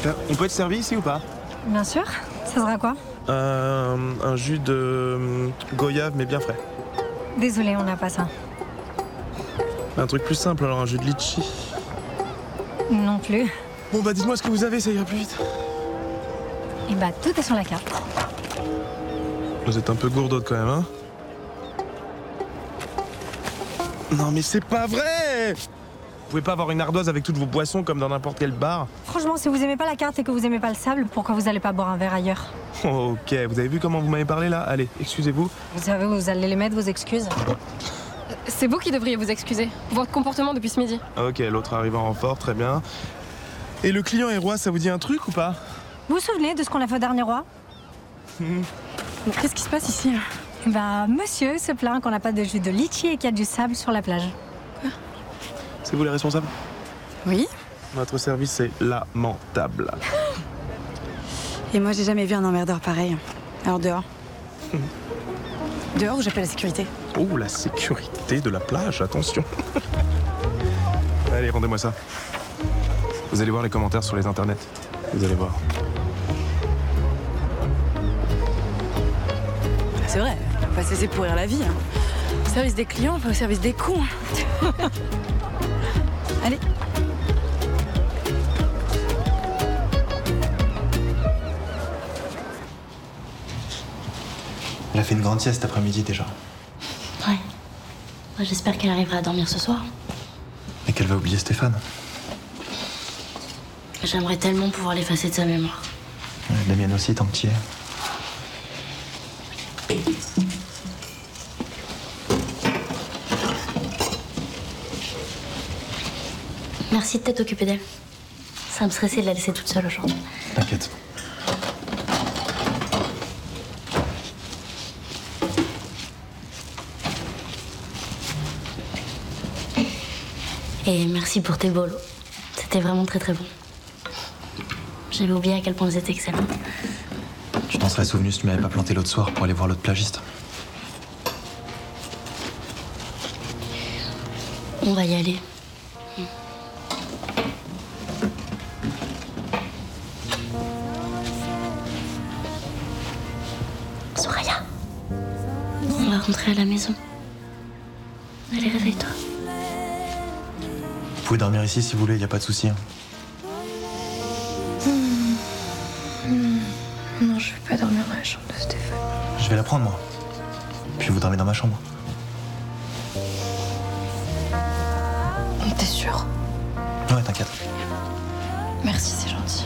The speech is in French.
Super. On peut être servi ici ou pas? Bien sûr. Ça sera quoi? Un jus de goyave mais bien frais. Désolée, on n'a pas ça. Un truc plus simple alors, un jus de litchi. Non plus. Bon bah dites-moi ce que vous avez, ça ira plus vite. Et bah tout est sur la carte. Vous êtes un peu gourdote quand même, hein? Non mais c'est pas vrai! Vous pouvez pas avoir une ardoise avec toutes vos boissons comme dans n'importe quel bar? Franchement, si vous aimez pas la carte et que vous aimez pas le sable, pourquoi vous allez pas boire un verre ailleurs? Ok, vous avez vu comment vous m'avez parlé là? Allez, excusez-vous. Vous savez où vous allez les mettre, vos excuses? C'est vous qui devriez vous excuser. Votre comportement depuis ce midi. Ok, l'autre arrive en renfort, très bien. Et le client est roi, ça vous dit un truc ou pas? Vous vous souvenez de ce qu'on a fait au dernier roi? Qu'est-ce qui se passe ici? Bah, monsieur se plaint qu'on n'a pas de jus de litchi et qu'il y a du sable sur la plage. C'est vous les responsables? Oui. Votre service est lamentable. Et moi, j'ai jamais vu un emmerdeur pareil. Alors dehors. Dehors ou j'appelle la sécurité? Oh, la sécurité de la plage, attention. Allez, rendez-moi ça. Vous allez voir les commentaires sur les internets. Vous allez voir. C'est vrai, pas cesser pourrir la vie. Au service des clients, pas au service des cons. Allez. Elle a fait une grande sieste cet après-midi déjà. Ouais. Moi, j'espère qu'elle arrivera à dormir ce soir. Et qu'elle va oublier Stéphane. J'aimerais tellement pouvoir l'effacer de sa mémoire. Ouais, la mienne aussi, tant que tu y es. Merci de t'être occupée d'elle. Ça me stressait de la laisser toute seule aujourd'hui. T'inquiète. Et merci pour tes bolos. C'était vraiment très très bon. J'avais oublié à quel point ils étaient excellents. Je t'en serais souvenu si tu m'avais pas planté l'autre soir pour aller voir l'autre plagiste. On va y aller. Soraya, on va rentrer à la maison. Allez, réveille-toi. Vous pouvez dormir ici si vous voulez, y a pas de souci. Hein. Non, je vais pas dormir dans la chambre de Stéphane. Je vais la prendre moi. Puis vous dormez dans ma chambre. T'es sûr? Ouais, t'inquiète. Merci, c'est gentil.